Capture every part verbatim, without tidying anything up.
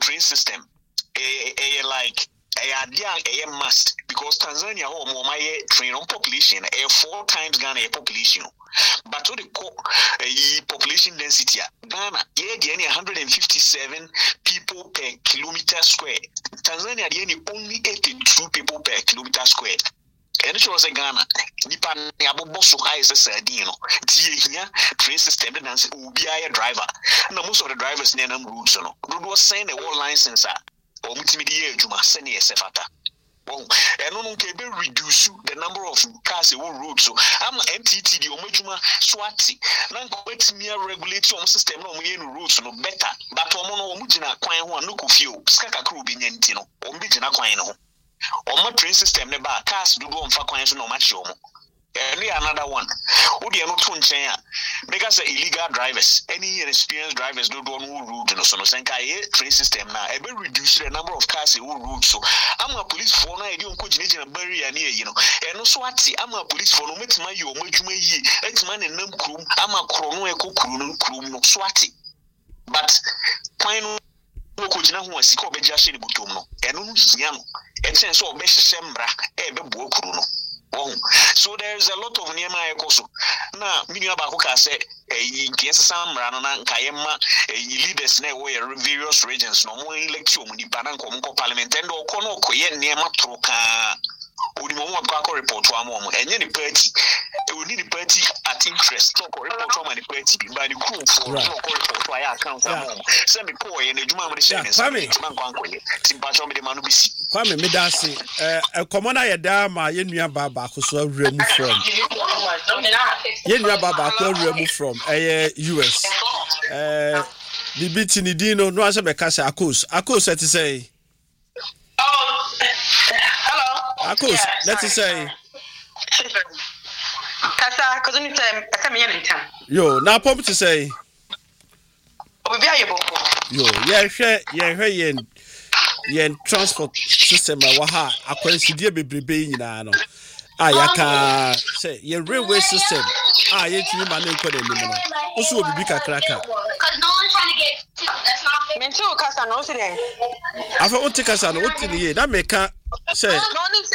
train system a, a, a like a, a, a must because Tanzania home oh, my train on population a four times Ghana population. But to the uh, population density, Ghana, yeah, one hundred fifty-seven people per kilometer square. Tanzania, the only eighty-two people per kilometer square. And it was a Ghana. Nipan Yabobo so high as a sardine. Tia train system dance will be a driver. And most of the drivers near them routes. No, was saying a whole license or multimedia Juma Seni Sefata. Oh, and no one can reduce the number of cars on road. So I'm M T T, the Omejuma Swati. Now, let me regulate your system on the roads no better. But Omono Mujina Quine one look of you, Skaka Krubinentino, or Mijina Quino. On my train system, the bar cars do on Faquans no much. And another one. Who they are not on chain because illegal drivers, any inexperienced drivers don't do no route no so no senka train system now. I will reduce the number of cars in route. So I'm a police for now. I don't coach in a barrier near you know. And also what I'm a police for no matter my you much me ye. It's man in num crew. I'm a chrono echo crew crew no swati. But final coach now who is called Bejashi Butomo. And no yam. And sense of best sembra ebe bo crew no. Oh, so there's a lot of Nehemiah also. Now, many about who can say a case some Ranana Kayema, a leaders where various regions, no more election, the Pananco Parliament, and or Kono Koyen near Matroka. Would you want to report to a moment? And any party, it would need a party at interest. Talk or report to many party by the crew for report to I account. Send me poor and the Juma Machine. Sammy, Timpacho de Manubisi. Kwame Medasi, a commoner a dama, Yenya Baba, who's removed from Yenya Baba, removed from a U S. Uh, the beating Dino, no answer Becassa, Akos, Akos said to say. Akos, yeah, let's say. Kasa, because you time, I come here in time. Yo, now pop to say. We be able. Yo, yeah, share, yeah, hey, yen, yen transport system. Waha, I can't see dear baby being in ano. Ah, ya can say, your railway system. Ah, yet you man ain't calling me. Also, be big a cracker. Because no one's trying to get. That's not fair. Men too, Kasa, no today. I thought, take us on what in the year that make a say. No,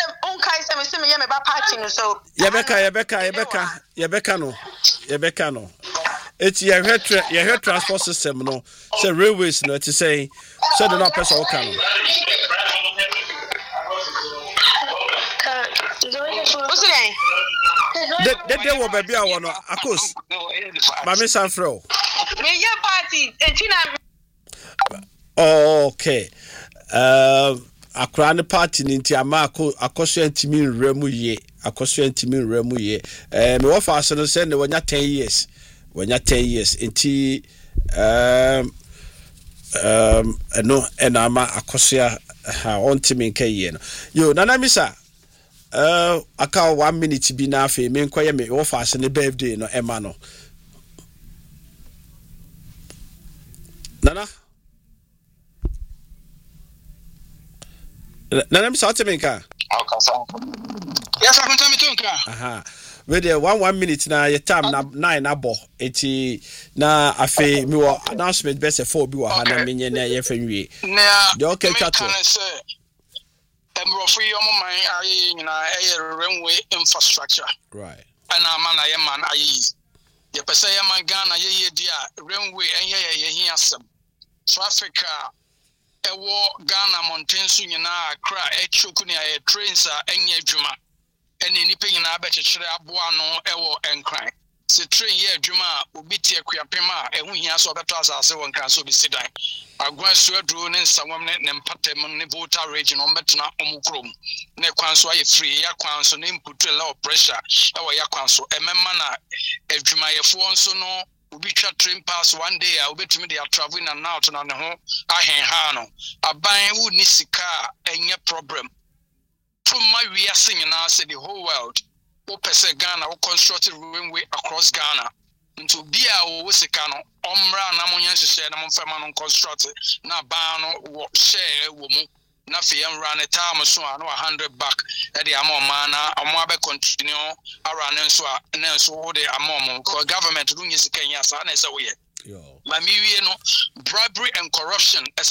so Yabeka, Yabeka, Yabeka, Yabeka, no, Yabeka, no. It's your head, your head transport system, no. Say railways, no, to say, so the not person can. What's the name? They will be our one, of course. Mammy Sanfro. May your party, okay. Um. Akra ne party nti ama akoso antimi nremu ye akoso antimi nremu ye eh me wo fa so no say ne wonya ten years wonya ten years nti um um no ena ama akoso ya ha ontimi nka ye no yo nana misa uh aka one minute bi na afa me nkoye me wo fa so ne birthday no ema no nana Nana mi sa temenka. Yes, I can tell me to aha. We there one one minute na your time na nine abo. Eti na afi mi wo announcement be say four bi wo ha na menye na ye fanwie. Na de okay chato. Emro free omo man ayi nyina e railway infrastructure. Right. Ana man na ye man ayi. Ye pese ye man Ghana ye ye dia railway enye ye ye hiasem. Traffic ewo Ghana mountain so nyina akra echoku ne aye trains a enye adwuma ene nipa nyina abechechere aboa no ewo enkran se train ye adwuma obi tie kuapema ehu hia so beto asase won kan so bi sidan agwan so aduro ne nsawam ne ne mpatem ne voter region on betena omukrom ne kwan so aye free ya kwan so ne input low pressure ewo ya kwan so emema na adwuma yefo nso no Ubi twa train pass one day I will be to me they are traveling and out na ne ho ahen ha no aban wo ni sika enye problem from my we are singing now say the whole world o pese Ghana o construct railway across Ghana into bia o sika no omra na mo yan hye na mo fema no construct na ban no share wo mu na fe yan run time so no one hundred back e dey am man na omo abe continue around nso a na nso wo dey am because government do nyisika nya sa na say wo ye yo ma mi wie no bribery and corruption